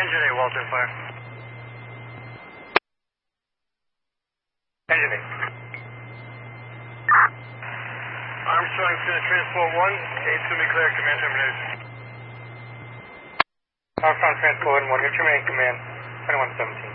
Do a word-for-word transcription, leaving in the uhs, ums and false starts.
Engine eight, Walter, fire. Engine eight. Armstrong, Center Transport one, eight to be clear, command termination. Armstrong, Transport one, get your main command, twenty-one seventeen.